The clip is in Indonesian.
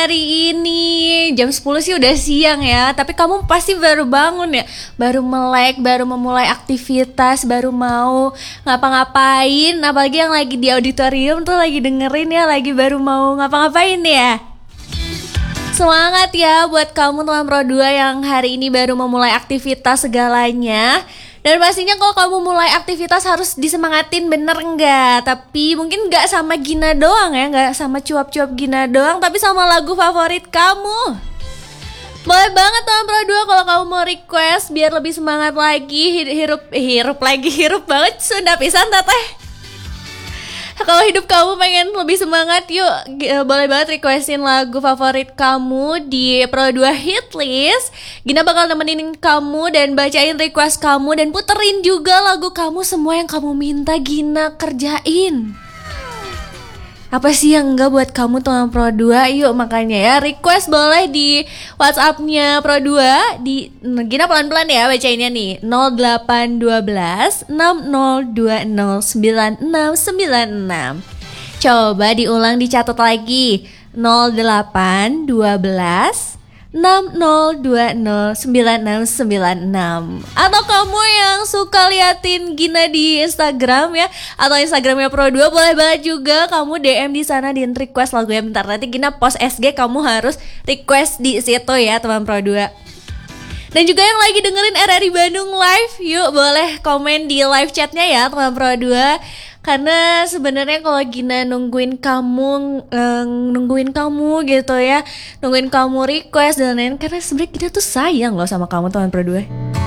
hari ini? Jam 10 sih udah siang ya, tapi kamu pasti baru bangun ya. Baru melek, baru memulai aktivitas, baru mau ngapa-ngapain. Apalagi yang lagi di auditorium tuh lagi dengerin ya, lagi baru mau ngapa-ngapain ya. Semangat ya buat kamu teman Pro 2 yang hari ini baru memulai aktivitas segalanya. Dan pastinya kalau kamu mulai aktivitas harus disemangatin, bener nggak? Tapi mungkin nggak sama Gina doang ya, nggak sama cuap-cuap Gina doang, tapi sama lagu favorit kamu. Boleh banget teman Pro 2 kalau kamu mau request biar lebih semangat lagi, hirup banget Sunda pisan teteh. Kalau hidup kamu pengen lebih semangat, yuk boleh banget requestin lagu favorit kamu di Pro 2 Hit List. Gina bakal nemenin kamu dan bacain request kamu dan puterin juga lagu kamu. Semua yang kamu minta Gina kerjain. Apa sih yang enggak buat kamu teman Pro 2? Yuk makanya ya, request boleh di WhatsApp-nya Pro 2 di Gina pelan-pelan ya bacainnya nih. 0812 60209696. Coba diulang, dicatat lagi. 0812 60209696. Atau kamu yang suka liatin Gina di Instagram ya, atau Instagramnya Pro 2, boleh banget juga kamu DM di sana dan request lagu ya. Bentar nanti Gina post SG, kamu harus request di situ ya teman Pro 2. Dan juga yang lagi dengerin RRI Bandung Live, yuk boleh komen di live chatnya ya teman Pro 2. Karena sebenarnya kalau Gina nungguin kamu gitu ya, nungguin kamu request dan lain-lain, karena sebenarnya Gina tuh sayang loh sama kamu teman Pro 2.